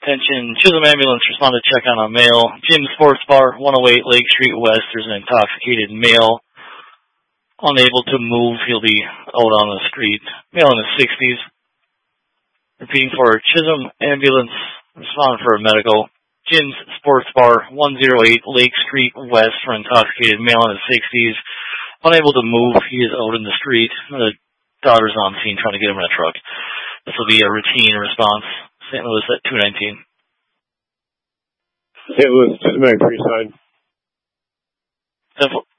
Attention, Chisholm Ambulance responded to check on a male. Jim's Sports Bar, 108 Lake Street West. There's an intoxicated male. Unable to move. He'll be out on the street. Male in his 60s. Repeating for Chisholm Ambulance, responded for a medical. Jim's Sports Bar, 108 Lake Street West, for intoxicated male in his 60s. Unable to move. He is out in the street. The daughter's on scene trying to get him in a truck. This will be a routine response. St. Louis at 219. St. Louis, 2-9, pre-sign. 10-4.